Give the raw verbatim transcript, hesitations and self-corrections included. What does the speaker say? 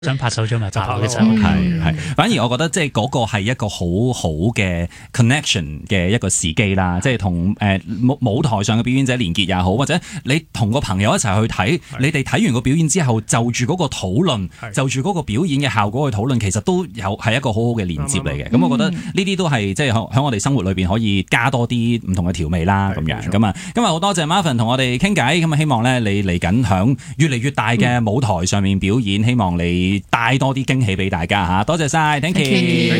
想拍手掌咪拍一齊， 係係。反而我覺得即係嗰個係一個好好嘅 connection 嘅一個時機啦，即係同誒舞舞台上嘅表演者連結也好，或者你同個朋友一齊去睇，你哋睇完個表演之後，就住嗰個討論，就住嗰個表演嘅效果去討論，其實都有係一個好好嘅連接嚟嘅。咁、嗯、我覺得呢啲都係即係喺我哋生活裏邊可以加多啲唔同嘅調味啦，咁樣咁啊。今日好多謝 Marvin 同我哋傾偈，咁啊希望咧你嚟緊響越嚟越大嘅舞台上面表演，希望你帶多啲驚喜俾大家嚇，多謝晒 ，thank you。